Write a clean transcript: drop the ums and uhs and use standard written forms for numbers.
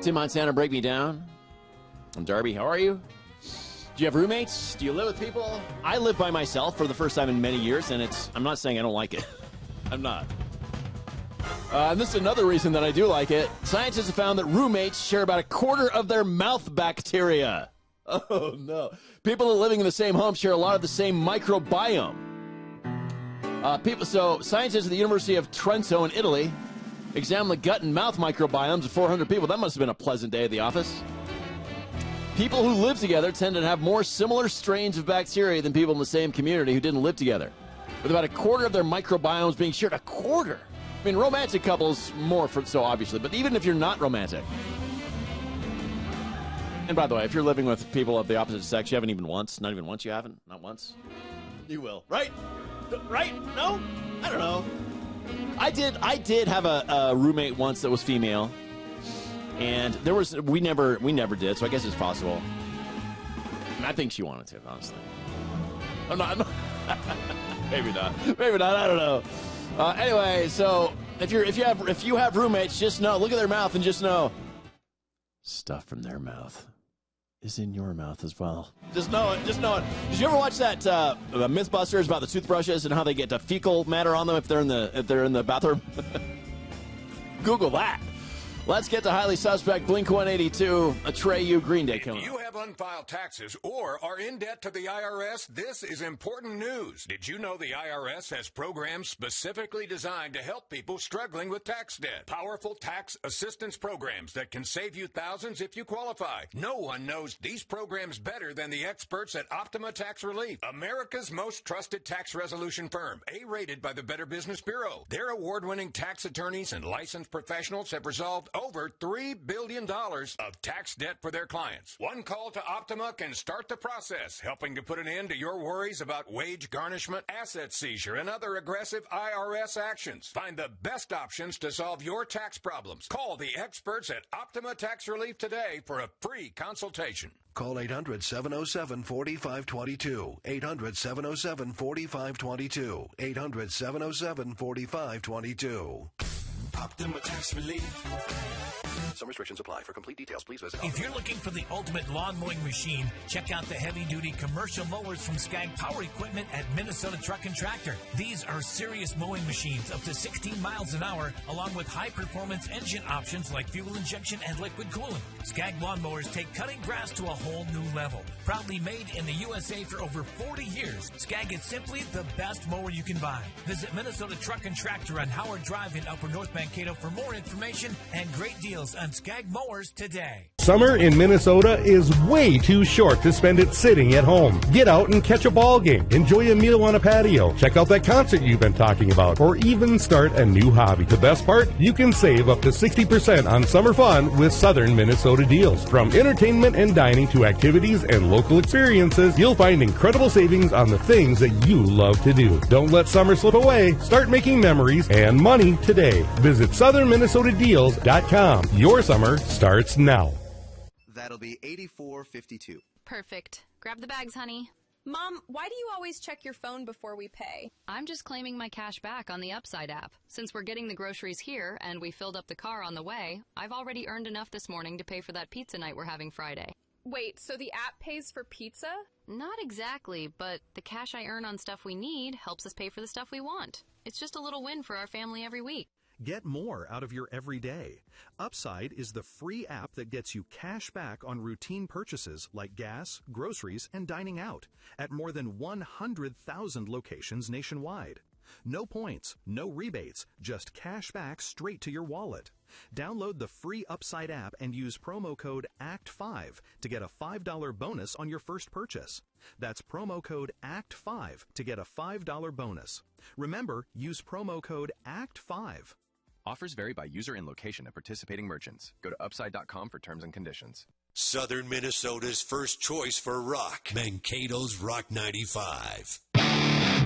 Tim Montana, Break Me Down. I'm Darby. How are you? Do you have roommates? Do you live with people? I live by myself for the first time in many years, and I'm not saying I don't like it. I'm not. And this is another reason that I do like it. Scientists have found that roommates share about a quarter of their mouth bacteria. Oh, no. People living in the same home share a lot of the same microbiome. So scientists at the University of Trento in Italy examined the gut and mouth microbiomes of 400 people. That must have been a pleasant day at the office. People who live together tend to have more similar strains of bacteria than people in the same community who didn't live together, with about a quarter of their microbiomes being shared. A quarter! I mean, romantic couples more so, obviously, but even if you're not romantic. And by the way, if you're living with people of the opposite sex, you haven't even once. Not even once you haven't? Not once? You will. Right? Right? No? I don't know. I did have a roommate once that was female. And we never did, so I guess it's possible. And I think she wanted to, honestly. I'm not. Maybe not. Maybe not. I don't know. Anyway, so if you have roommates, just know, look at their mouth and just know, stuff from their mouth is in your mouth as well. Just know it. Just know it. Did you ever watch that MythBusters about the toothbrushes and how they get fecal matter on them if they're in the bathroom? Google that. Let's get to highly suspect Blink-182, Atreyu, Green Day coming. If you have unfiled taxes or are in debt to the IRS, this is important news. Did you know the IRS has programs specifically designed to help people struggling with tax debt? Powerful tax assistance programs that can save you thousands if you qualify. No one knows these programs better than the experts at Optima Tax Relief, America's most trusted tax resolution firm, A-rated by the Better Business Bureau. Their award-winning tax attorneys and licensed professionals have resolved over $3 billion of tax debt for their clients. One call to Optima can start the process, helping to put an end to your worries about wage garnishment, asset seizure, and other aggressive IRS actions. Find the best options to solve your tax problems. Call the experts at Optima Tax Relief today for a free consultation. Call 800-707-4522. 800-707-4522. 800-707-4522. Optima Tax Relief. Some restrictions apply. For complete details, please visit. If you're looking for the ultimate lawn mowing machine, check out the heavy-duty commercial mowers from Skag Power Equipment at Minnesota Truck and Tractor. These are serious mowing machines up to 16 miles an hour, along with high-performance engine options like fuel injection and liquid cooling. Skag lawnmowers take cutting grass to a whole new level. Proudly made in the USA for over 40 years, Skag is simply the best mower you can buy. Visit Minnesota Truck and Tractor on Howard Drive in Upper North Mankato for more information and great deals on Skag mowers today. Summer in Minnesota is way too short to spend it sitting at home. Get out and catch a ball game, enjoy a meal on a patio, check out that concert you've been talking about, or even start a new hobby. The best part? You can save up to 60% on summer fun with Southern Minnesota deals. From entertainment and dining to activities and local experiences, you'll find incredible savings on the things that you love to do. Don't let summer slip away. Start making memories and money today. Visit southernminnesotadeals.com. Your summer starts now. That'll be $84.52. Perfect. Grab the bags, honey. Mom, why do you always check your phone before we pay? I'm just claiming my cash back on the Upside app. Since we're getting the groceries here and we filled up the car on the way, I've already earned enough this morning to pay for that pizza night we're having Friday. Wait, so the app pays for pizza? Not exactly, but the cash I earn on stuff we need helps us pay for the stuff we want. It's just a little win for our family every week. Get more out of your everyday. Upside is the free app that gets you cash back on routine purchases like gas, groceries, and dining out at more than 100,000 locations nationwide. No points, no rebates, just cash back straight to your wallet. Download the free Upside app and use promo code ACT5 to get a $5 bonus on your first purchase. That's promo code ACT5 to get a $5 bonus. Remember, use promo code ACT5. Offers vary by user and location at participating merchants. Go to upside.com for terms and conditions. Southern Minnesota's first choice for rock. Mankato's Rock 95.